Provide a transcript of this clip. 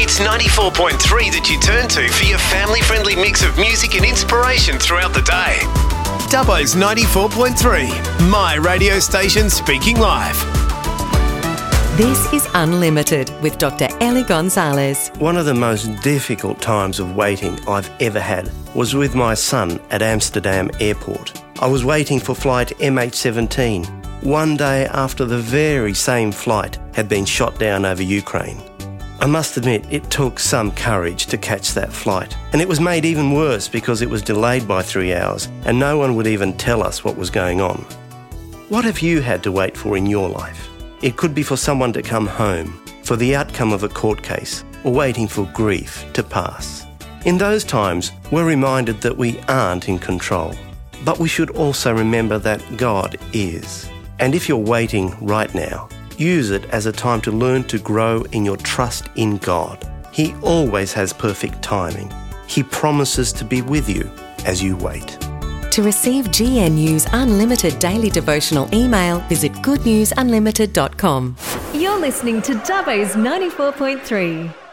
It's 94.3 that you turn to for your family-friendly mix of music and inspiration throughout the day. Dubbo's 94.3, my radio station speaking live. This is Unlimited with Dr. Ellie Gonzalez. One of the most difficult times of waiting I've ever had was with my son at Amsterdam Airport. I was waiting for flight MH17, one day after the very same flight had been shot down over Ukraine. I must admit, it took some courage to catch that flight, and it was made even worse because it was delayed by 3 hours and no one would even tell us what was going on. What have you had to wait for in your life? It could be for someone to come home, for the outcome of a court case, or waiting for grief to pass. In those times, we're reminded that we aren't in control, but we should also remember that God is. And if you're waiting right now, use it as a time to learn to grow in your trust in God. He always has perfect timing. He promises to be with you as you wait. To receive GNU's Unlimited Daily Devotional email, visit goodnewsunlimited.com. You're listening to Dubbo's 94.3.